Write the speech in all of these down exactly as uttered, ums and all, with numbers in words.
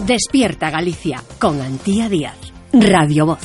Despierta Galicia con Antía Díaz. Radio Voz.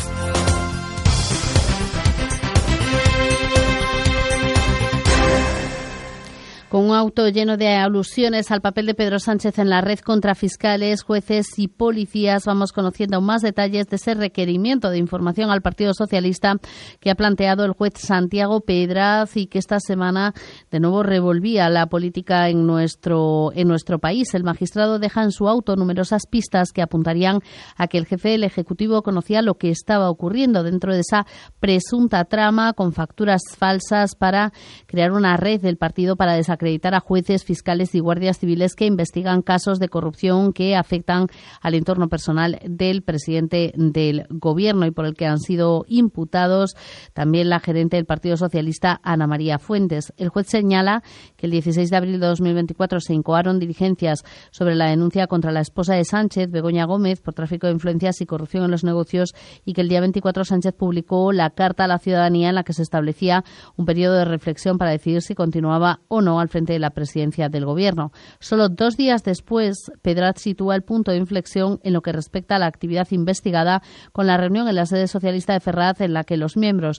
Con un auto lleno de alusiones al papel de Pedro Sánchez en la red contra fiscales, jueces y policías, vamos conociendo más detalles de ese requerimiento de información al Partido Socialista que ha planteado el juez Santiago Pedraz y que esta semana de nuevo revolvía la política en nuestro, en nuestro país. El magistrado deja en su auto numerosas pistas que apuntarían a que el jefe del Ejecutivo conocía lo que estaba ocurriendo dentro de esa presunta trama con facturas falsas para crear una red del partido para desacreditar acreditar a jueces, fiscales y guardias civiles que investigan casos de corrupción que afectan al entorno personal del presidente del Gobierno y por el que han sido imputados también la gerente del Partido Socialista, Ana María Fuentes. El juez señala que el dieciséis de abril de dos mil veinticuatro se incoaron diligencias sobre la denuncia contra la esposa de Sánchez, Begoña Gómez, por tráfico de influencias y corrupción en los negocios y que el día veinticuatro Sánchez publicó la carta a la ciudadanía en la que se establecía un periodo de reflexión para decidir si continuaba o no al frente de la presidencia del Gobierno. Solo dos días después, Pedraz sitúa el punto de inflexión en lo que respecta a la actividad investigada con la reunión en la sede socialista de Ferraz en la que los miembros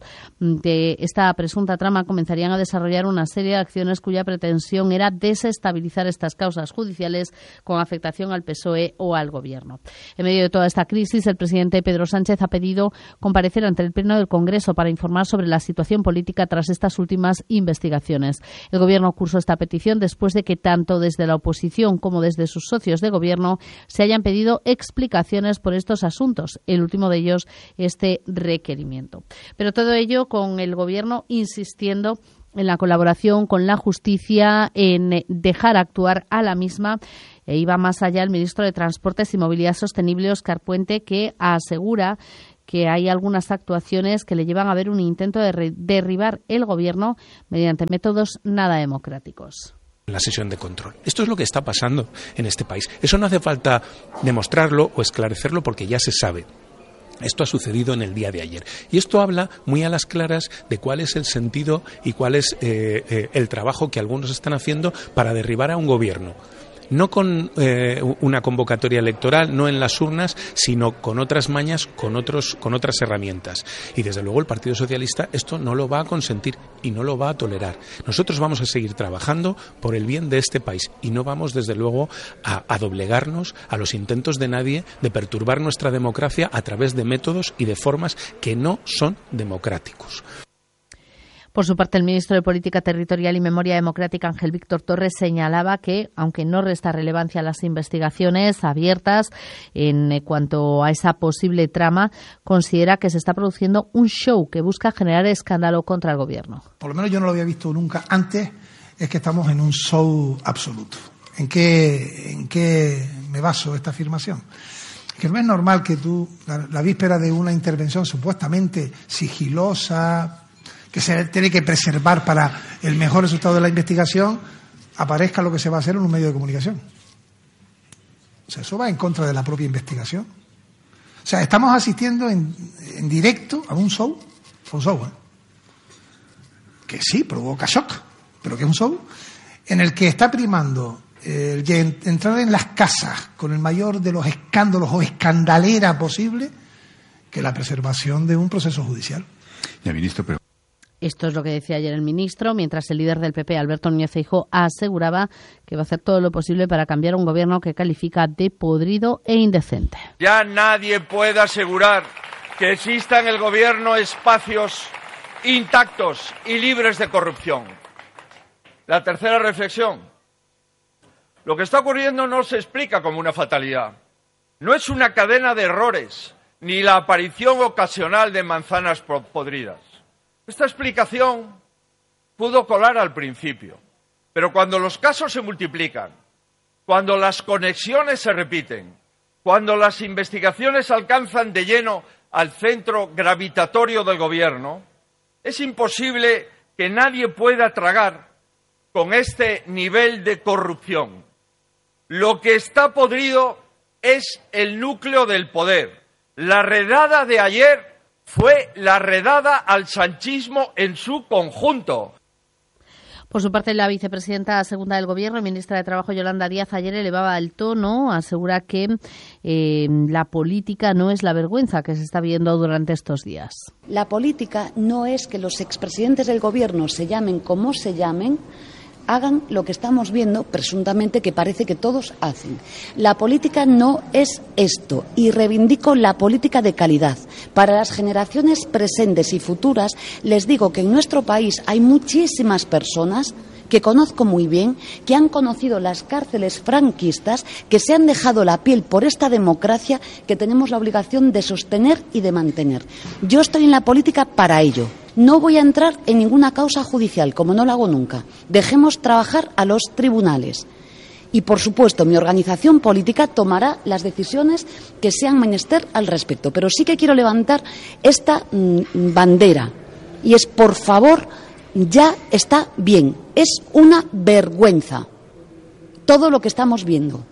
de esta presunta trama comenzarían a desarrollar una serie de acciones cuya pretensión era desestabilizar estas causas judiciales con afectación al P S O E o al Gobierno. En medio de toda esta crisis, el presidente Pedro Sánchez ha pedido comparecer ante el Pleno del Congreso para informar sobre la situación política tras estas últimas investigaciones. El Gobierno cursó esta petición después de que tanto desde la oposición como desde sus socios de gobierno se hayan pedido explicaciones por estos asuntos, el último de ellos este requerimiento. Pero todo ello con el Gobierno insistiendo en la colaboración con la justicia, en dejar actuar a la misma. E iba más allá el ministro de Transportes y Movilidad Sostenible, Óscar Puente, que asegura que hay algunas actuaciones que le llevan a ver un intento de derribar el Gobierno mediante métodos nada democráticos. La sesión de control. Esto es lo que está pasando en este país. Eso no hace falta demostrarlo o esclarecerlo porque ya se sabe. Esto ha sucedido en el día de ayer. Y esto habla muy a las claras de cuál es el sentido y cuál es eh, eh, el trabajo que algunos están haciendo para derribar a un gobierno. No con eh, una convocatoria electoral, no en las urnas, sino con otras mañas, con otros, con otras herramientas. Y desde luego el Partido Socialista esto no lo va a consentir y no lo va a tolerar. Nosotros vamos a seguir trabajando por el bien de este país y no vamos desde luego a, a doblegarnos a los intentos de nadie de perturbar nuestra democracia a través de métodos y de formas que no son democráticos. Por su parte, el ministro de Política Territorial y Memoria Democrática, Ángel Víctor Torres, señalaba que, aunque no resta relevancia a las investigaciones abiertas en cuanto a esa posible trama, considera que se está produciendo un show que busca generar escándalo contra el Gobierno. Por lo menos yo no lo había visto nunca antes, es que estamos en un show absoluto. ¿En qué, en qué me baso esta afirmación? Que no es normal que tú, la, la víspera de una intervención supuestamente sigilosa, que se tiene que preservar para el mejor resultado de la investigación, aparezca lo que se va a hacer en un medio de comunicación. O sea, eso va en contra de la propia investigación. O sea, estamos asistiendo en, en directo a un show, un show, ¿eh? que sí, provoca shock, pero que es un show, en el que está primando eh, el entrar en las casas con el mayor de los escándalos o escandalera posible que la preservación de un proceso judicial. Ya, ministro, pero Esto es lo que decía ayer el ministro, mientras el líder del P P, Alberto Núñez Feijóo, aseguraba que va a hacer todo lo posible para cambiar un gobierno que califica de podrido e indecente. Ya nadie puede asegurar que exista en el gobierno espacios intactos y libres de corrupción. La tercera reflexión. Lo que está ocurriendo no se explica como una fatalidad. No es una cadena de errores, ni la aparición ocasional de manzanas podridas. Esta explicación pudo colar al principio, pero cuando los casos se multiplican, cuando las conexiones se repiten, cuando las investigaciones alcanzan de lleno al centro gravitatorio del gobierno, es imposible que nadie pueda tragar con este nivel de corrupción. Lo que está podrido es el núcleo del poder. La redada de ayer fue la redada al sanchismo en su conjunto. Por su parte, la vicepresidenta segunda del Gobierno, ministra de Trabajo, Yolanda Díaz, ayer elevaba el tono, asegura que eh, la política no es la vergüenza que se está viendo durante estos días. La política no es que los expresidentes del Gobierno, se llamen como se llamen, hagan lo que estamos viendo, presuntamente, que parece que todos hacen. La política no es esto, y reivindico la política de calidad. Para las generaciones presentes y futuras, les digo que en nuestro país hay muchísimas personas que conozco muy bien, que han conocido las cárceles franquistas, que se han dejado la piel por esta democracia que tenemos la obligación de sostener y de mantener. Yo estoy en la política para ello. No voy a entrar en ninguna causa judicial, como no lo hago nunca. Dejemos trabajar a los tribunales. Y, por supuesto, mi organización política tomará las decisiones que sean menester al respecto. Pero sí que quiero levantar esta mmm, bandera. Y es, por favor, ya está bien. Es una vergüenza todo lo que estamos viendo.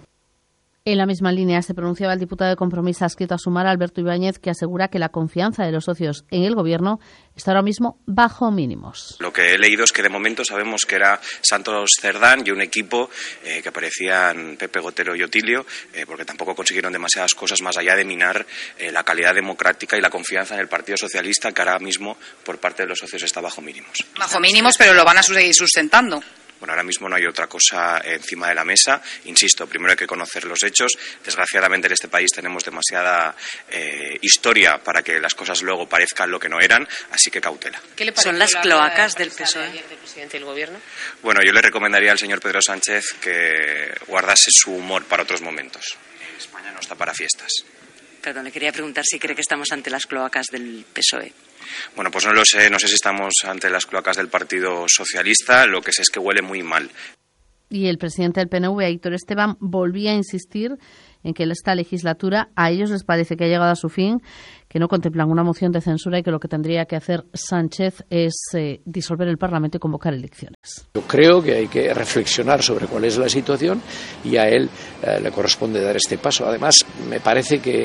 En la misma línea se pronunciaba el diputado de Compromís adscrito a Sumar, Alberto Ibáñez, que asegura que la confianza de los socios en el Gobierno está ahora mismo bajo mínimos. Lo que he leído es que de momento sabemos que era Santos Cerdán y un equipo eh, que parecían Pepe Gotero y Otilio, eh, porque tampoco consiguieron demasiadas cosas más allá de minar eh, la calidad democrática y la confianza en el Partido Socialista, que ahora mismo por parte de los socios está bajo mínimos. Bajo mínimos, pero lo van a seguir sustentando. Bueno, ahora mismo no hay otra cosa encima de la mesa. Insisto, primero hay que conocer los hechos. Desgraciadamente en este país tenemos demasiada eh, historia para que las cosas luego parezcan lo que no eran, así que cautela. ¿Qué le ¿Son las cloacas del P S O E? Del presidente del Gobierno? Bueno, yo le recomendaría al señor Pedro Sánchez que guardase su humor para otros momentos. España no está para fiestas. Perdón, le quería preguntar si cree que estamos ante las cloacas del P S O E. Bueno, pues no lo sé, no sé si estamos ante las cloacas del Partido Socialista, lo que sé es que huele muy mal. Y el presidente del P N V, Aitor Esteban, volvía a insistir en que esta legislatura a ellos les parece que ha llegado a su fin, que no contemplan una moción de censura y que lo que tendría que hacer Sánchez es eh, disolver el Parlamento y convocar elecciones. Yo creo que hay que reflexionar sobre cuál es la situación y a él eh, le corresponde dar este paso. Además, me parece que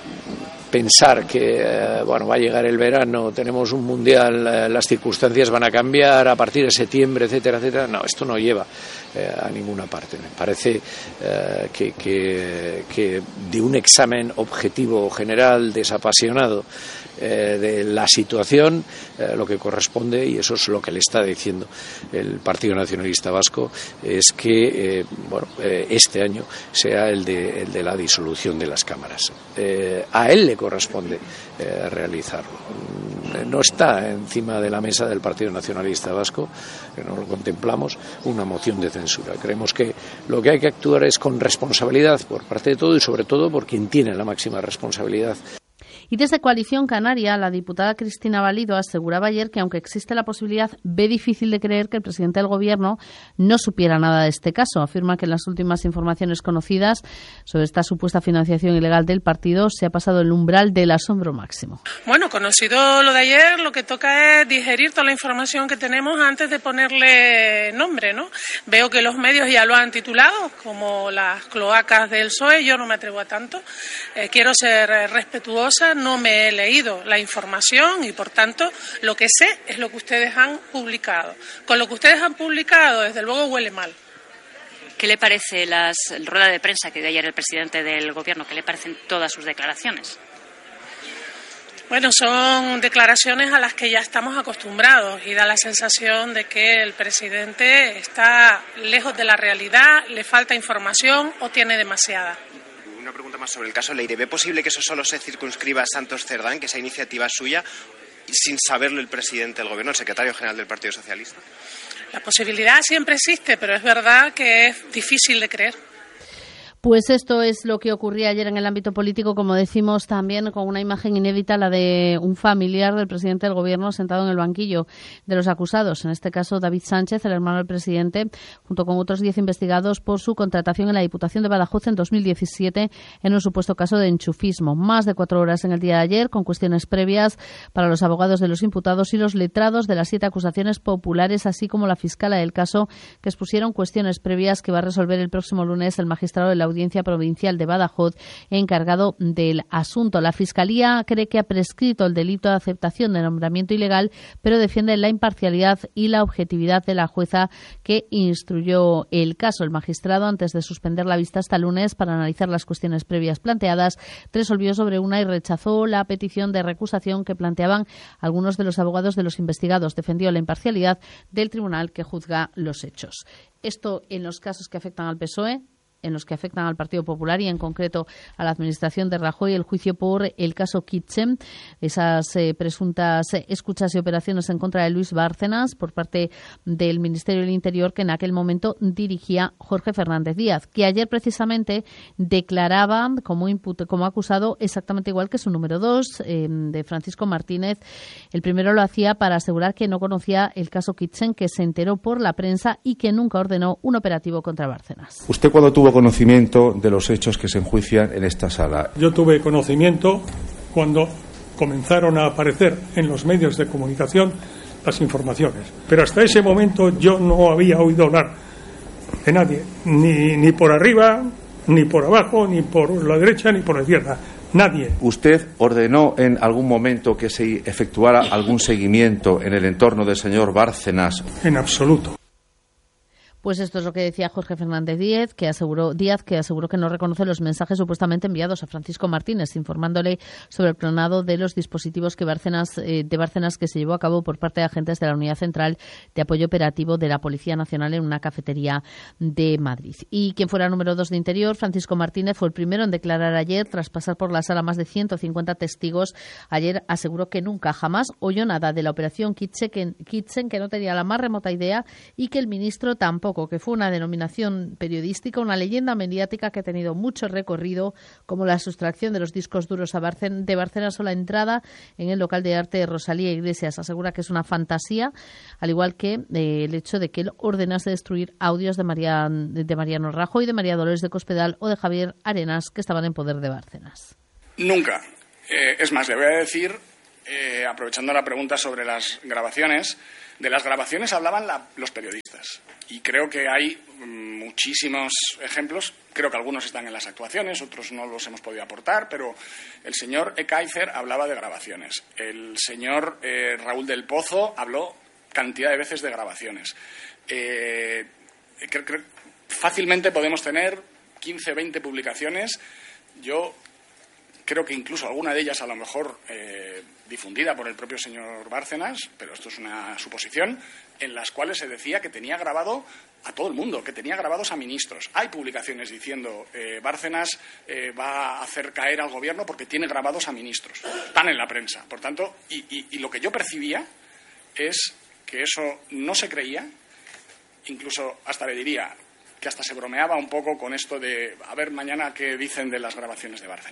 pensar que eh, bueno, va a llegar el verano, tenemos un mundial, eh, las circunstancias van a cambiar a partir de septiembre, etcétera, etcétera. No, esto no lleva eh, a ninguna parte. Me parece eh, que, que, que de un examen objetivo, general, desapasionado eh, de la situación, eh, lo que corresponde, y eso es lo que le está diciendo el Partido Nacionalista Vasco, es que eh, bueno, eh, este año sea el de, el de la disolución de las cámaras. Eh, a él le corresponde eh, realizarlo. No está encima de la mesa del Partido Nacionalista Vasco, que no lo contemplamos, una moción de censura. Creemos que lo que hay que actuar es con responsabilidad por parte de todo y sobre todo por quien tiene la máxima responsabilidad. Y desde Coalición Canaria, la diputada Cristina Valido aseguraba ayer que, aunque existe la posibilidad, ve difícil de creer que el presidente del Gobierno no supiera nada de este caso. Afirma que en las últimas informaciones conocidas sobre esta supuesta financiación ilegal del partido se ha pasado el umbral del asombro máximo. Bueno, conocido lo de ayer, lo que toca es digerir toda la información que tenemos antes de ponerle nombre, ¿no? Veo que los medios ya lo han titulado como las cloacas del P S O E. Yo no me atrevo a tanto. Eh, quiero ser respetuosa. No me he leído la información y, por tanto, lo que sé es lo que ustedes han publicado. Con lo que ustedes han publicado, desde luego, huele mal. ¿Qué le parece las rueda de prensa que dio ayer el presidente del Gobierno? ¿Qué le parecen todas sus declaraciones? Bueno, son declaraciones a las que ya estamos acostumbrados y da la sensación de que el presidente está lejos de la realidad, le falta información o tiene demasiada. Una pregunta más sobre el caso Leire. ¿Ve posible que eso solo se circunscriba a Santos Cerdán, que esa iniciativa es suya, sin saberlo el presidente del Gobierno, el secretario general del Partido Socialista? La posibilidad siempre existe, pero es verdad que es difícil de creer. Pues esto es lo que ocurría ayer en el ámbito político, como decimos, también con una imagen inédita, la de un familiar del presidente del Gobierno sentado en el banquillo de los acusados. En este caso, David Sánchez, el hermano del presidente, junto con otros diez investigados por su contratación en la Diputación de Badajoz en dos mil diecisiete en un supuesto caso de enchufismo. Más de cuatro horas en el día de ayer, con cuestiones previas para los abogados de los imputados y los letrados de las siete acusaciones populares, así como la fiscala del caso, que expusieron cuestiones previas que va a resolver el próximo lunes el magistrado de la Audiencia Audiencia Provincial de Badajoz, encargado del asunto. La Fiscalía cree que ha prescrito el delito de aceptación de nombramiento ilegal, pero defiende la imparcialidad y la objetividad de la jueza que instruyó el caso. El magistrado, antes de suspender la vista hasta lunes para analizar las cuestiones previas planteadas, resolvió sobre una y rechazó la petición de recusación que planteaban algunos de los abogados de los investigados. Defendió la imparcialidad del tribunal que juzga los hechos. Esto en los casos que afectan al P S O E, en los que afectan al Partido Popular y en concreto a la administración de Rajoy, el juicio por el caso Kitchen, esas eh, presuntas escuchas y operaciones en contra de Luis Bárcenas por parte del Ministerio del Interior que en aquel momento dirigía Jorge Fernández Díaz, que ayer precisamente declaraba como, imput- como acusado exactamente igual que su número dos, eh, de Francisco Martínez. El primero lo hacía para asegurar que no conocía el caso Kitchen, que se enteró por la prensa y que nunca ordenó un operativo contra Bárcenas. ¿Usted cuando tuvo conocimiento de los hechos que se enjuician en esta sala? Yo tuve conocimiento cuando comenzaron a aparecer en los medios de comunicación las informaciones, pero hasta ese momento yo no había oído hablar de nadie, ni, ni por arriba, ni por abajo, ni por la derecha, ni por la izquierda. Nadie. ¿Usted ordenó en algún momento que se efectuara algún seguimiento en el entorno del señor Bárcenas? En absoluto. Pues esto es lo que decía Jorge Fernández Díaz, que aseguró Díaz, que aseguró que no reconoce los mensajes supuestamente enviados a Francisco Martínez, informándole sobre el clonado de los dispositivos que Bárcenas, eh, de Bárcenas que se llevó a cabo por parte de agentes de la Unidad Central de Apoyo Operativo de la Policía Nacional en una cafetería de Madrid. Y quien fuera número dos de Interior, Francisco Martínez, fue el primero en declarar ayer, tras pasar por la sala más de ciento cincuenta testigos. Ayer aseguró que nunca, jamás oyó nada de la operación Kitchen, Kitchen, que no tenía la más remota idea y que el ministro tampoco, que fue una denominación periodística, una leyenda mediática que ha tenido mucho recorrido, como la sustracción de los discos duros a Bárcenas, de Bárcenas o la entrada en el local de arte de Rosalía Iglesias. Asegura que es una fantasía, al igual que eh, el hecho de que él ordenase destruir audios de, María, de Mariano Rajoy, de María Dolores de Cospedal o de Javier Arenas, que estaban en poder de Bárcenas. Nunca. Eh, es más, le voy a decir, eh, aprovechando la pregunta sobre las grabaciones, de las grabaciones hablaban la, los periodistas. Y creo que hay muchísimos ejemplos. Creo que algunos están en las actuaciones, otros no los hemos podido aportar, pero el señor Ekaizer hablaba de grabaciones. El señor eh, Raúl del Pozo habló cantidad de veces de grabaciones. Eh, creo, creo, fácilmente podemos tener quince, veinte publicaciones. Yo creo que incluso alguna de ellas a lo mejor eh, difundida por el propio señor Bárcenas, pero esto es una suposición, en las cuales se decía que tenía grabado a todo el mundo, que tenía grabados a ministros. Hay publicaciones diciendo eh, Bárcenas eh, va a hacer caer al gobierno porque tiene grabados a ministros. Están en la prensa. Por tanto, y, y, y lo que yo percibía es que eso no se creía, incluso hasta le diría que hasta se bromeaba un poco con esto de a ver mañana qué dicen de las grabaciones de Bárcenas.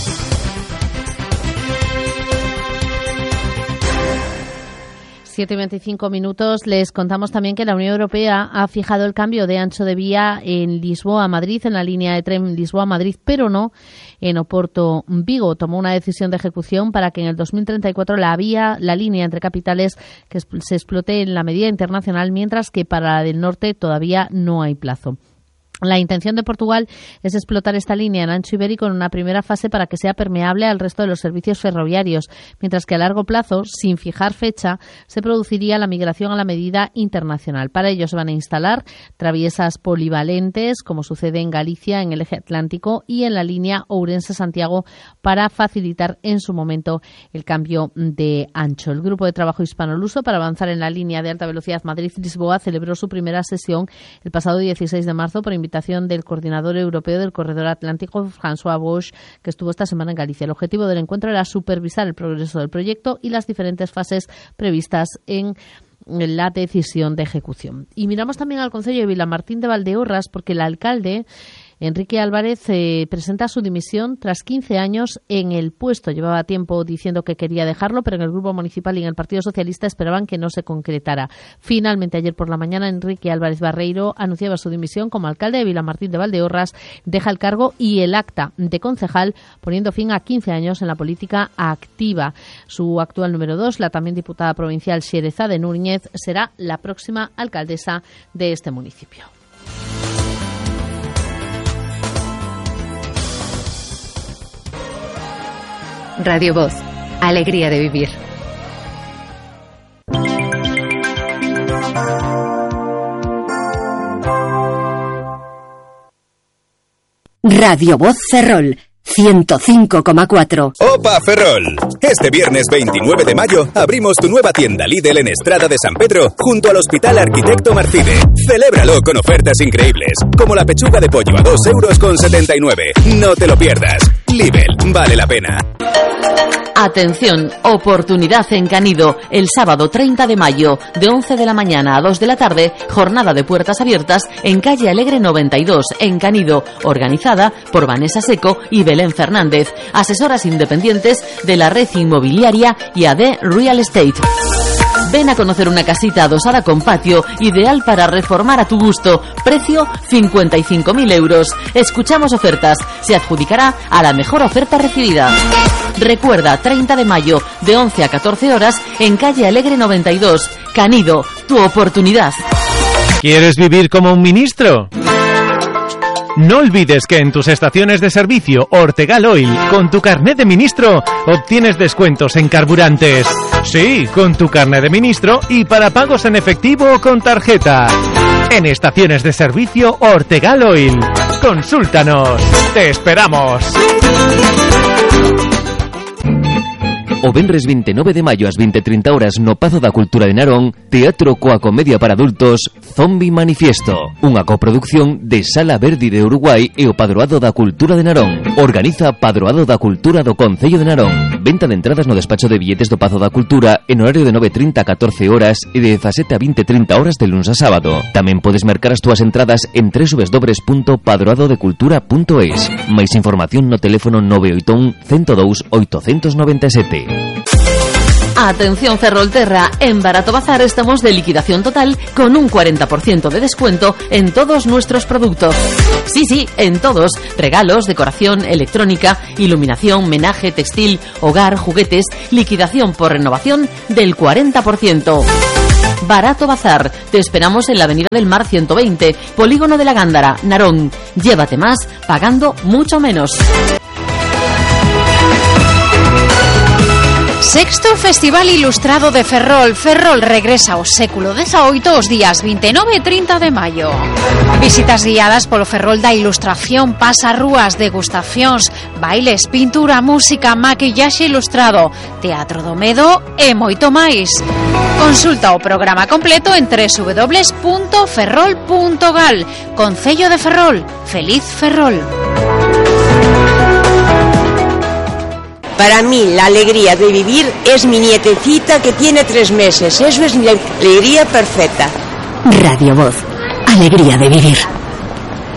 siete y veinticinco minutos. Les contamos también que la Unión Europea ha fijado el cambio de ancho de vía en Lisboa-Madrid, en la línea de tren Lisboa-Madrid, pero no en Oporto-Vigo. Tomó una decisión de ejecución para que en el dos mil treinta y cuatro la vía, la línea entre capitales que se explote en la medida internacional, mientras que para la del norte todavía no hay plazo. La intención de Portugal es explotar esta línea en ancho ibérico en una primera fase para que sea permeable al resto de los servicios ferroviarios, mientras que a largo plazo, sin fijar fecha, se produciría la migración a la medida internacional. Para ello se van a instalar traviesas polivalentes, como sucede en Galicia, en el eje atlántico y en la línea Ourense-Santiago, para facilitar en su momento el cambio de ancho. El Grupo de Trabajo Hispano-Luso para avanzar en la línea de alta velocidad Madrid-Lisboa celebró su primera sesión el pasado dieciséis de marzo por invitación del coordinador europeo del Corredor Atlántico, François Bosch, que estuvo esta semana en Galicia. El objetivo del encuentro era supervisar el progreso del proyecto y las diferentes fases previstas en la decisión de ejecución. Y miramos también al concello de Vilamartín de Valdeorras, porque el alcalde Enrique Álvarez eh, presenta su dimisión tras quince años en el puesto. Llevaba tiempo diciendo que quería dejarlo, pero en el Grupo Municipal y en el Partido Socialista esperaban que no se concretara. Finalmente, ayer por la mañana, Enrique Álvarez Barreiro anunciaba su dimisión como alcalde de Vilamartín de Valdeorras, deja el cargo y el acta de concejal, poniendo fin a quince años en la política activa. Su actual número dos, la también diputada provincial Xerezade Núñez, será la próxima alcaldesa de este municipio. Radio Voz. Alegría de vivir. Radio Voz Ferrol, ciento cinco coma cuatro. ¡Opa Ferrol! Este viernes veintinueve de mayo abrimos tu nueva tienda Lidl en Estrada de San Pedro junto al Hospital Arquitecto Marcide. Celébralo con ofertas increíbles, como la pechuga de pollo a dos euros con setenta y nueve. No te lo pierdas. Lidl, vale la pena. Atención, oportunidad en Canido. El sábado treinta de mayo, de once de la mañana a dos de la tarde, jornada de puertas abiertas en calle Alegre noventa y dos, en Canido, organizada por Vanessa Seco y Belén Fernández, asesoras independientes de la red inmobiliaria y A D Real Estate. Ven a conocer una casita adosada con patio, ideal para reformar a tu gusto. Precio cincuenta y cinco mil euros. Escuchamos ofertas. Se adjudicará a la mejor oferta recibida. Recuerda, treinta de mayo, de once a catorce horas, en calle Alegre noventa y dos. Canido, tu oportunidad. ¿Quieres vivir como un ministro? No olvides que en tus estaciones de servicio Ortegal Oil, con tu carnet de ministro, obtienes descuentos en carburantes. Sí, con tu carnet de ministro y para pagos en efectivo o con tarjeta. En estaciones de servicio Ortegal Oil. Consúltanos. ¡Te esperamos! O venres veintinueve de mayo ás veinte e trinta horas no Pazo da Cultura de Narón, teatro coa comedia para adultos Zombie Manifiesto, unha coproducción de Sala Verdi de Uruguai e o Padroado da Cultura de Narón. Organiza Padroado da Cultura do Concello de Narón. Venta de entradas no despacho de billetes do Pazo da Cultura en horario de nove e trinta a catorce horas e de dezasete a vinte e trinta horas de luns a sábado. Tamén podes mercar as túas entradas en doble u doble u doble u punto padroado de cultura punto es. Máis información no teléfono nove oito un, cento dous, oitocentos noventa e sete. Atención Ferrolterra, en Barato Bazar estamos de liquidación total con un cuarenta por ciento de descuento en todos nuestros productos. Sí, sí, en todos. Regalos, decoración, electrónica, iluminación, menaje, textil, hogar, juguetes, liquidación por renovación del cuarenta por ciento. Barato Bazar, te esperamos en la Avenida del Mar ciento veinte, Polígono de la Gándara, Narón. Llévate más pagando mucho menos. Sexto Festival Ilustrado de Ferrol. Ferrol regresa ao século dezaoito os días veintinueve e trinta de maio. Visitas guiadas polo Ferrol da Ilustración, pasarrúas, degustacións, bailes, pintura, música, maquillaxe ilustrado, teatro do medo e moito máis. Consulta o programa completo en doble u doble u doble u punto ferrol punto gal. Concello de Ferrol. Feliz Ferrol. Para mí, la alegría de vivir es mi nietecita que tiene tres meses. Eso es mi alegría perfecta. Radio Voz. Alegría de vivir.